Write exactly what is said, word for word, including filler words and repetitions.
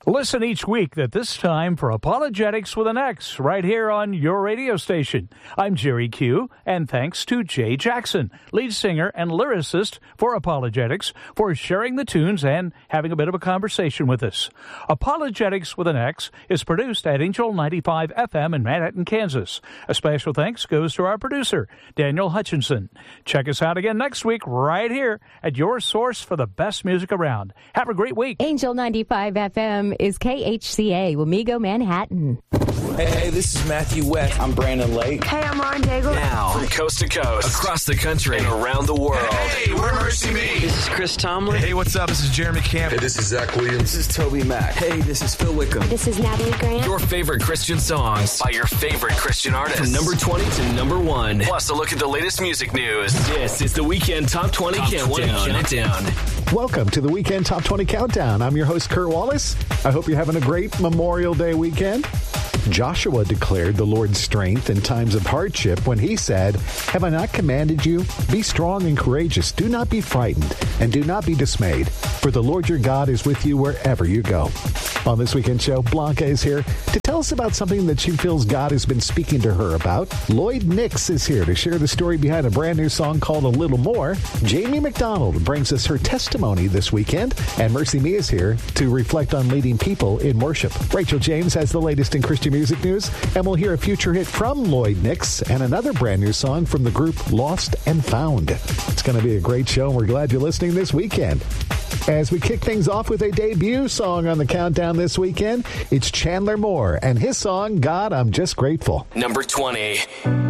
Listen each week at this time for Apologetics with an X right here on your radio station. I'm Jerry Q, and thanks to Jay Jackson, lead singer and lyricist for Apologetics, for sharing the tunes and having a bit of a conversation with us. Apologetics with an X is produced at Angel ninety-five F M in Manhattan, Kansas. A special thanks goes to our producer, Daniel Hutchinson. Check us out again next week right here at your source for the best music around. Have a great week. Angel ninety-five F M is K H C A, Wamego, Manhattan. Hey, hey, this is Matthew West. I'm Brandon Lake. Hey, I'm Lauren Daigle. Now, from coast to coast, across the country, and around the world. Hey, we're Mercy Me. This is Chris Tomlin. Hey, what's up? This is Jeremy Camp. Hey, this is Zach Williams. This is Toby Mac. Hey, this is Phil Wickham. This is Natalie Grant. Your favorite Christian songs by your favorite Christian artists. From number twenty to number one. Plus a look at the latest music news. This is the Weekend Top twenty Top Countdown. twenty Countdown. Welcome to the Weekend Top twenty Countdown. I'm your host, Kurt Wallace. I hope you're having a great Memorial Day weekend. Joshua declared the Lord's strength in times of hardship when he said, "Have I not commanded you? Be strong and courageous. Do not be frightened and do not be dismayed, for the Lord your God is with you wherever you go." On this weekend show, Blanca is here to tell us about something that she feels God has been speaking to her about. Lloyd Nix is here to share the story behind a brand new song called A Little More. Jamie McDonald brings us her testimony this weekend. And Mercy Me is here to reflect on leading people in worship. Rachel James has the latest in Christian music news, and we'll hear a future hit from Lloyd Nix and another brand new song from the group Lost and Found. It's going to be a great show, and we're glad you're listening this weekend. As we kick things off with a debut song on the countdown this weekend, it's Chandler Moore and his song, God, I'm Just Grateful. Number twenty.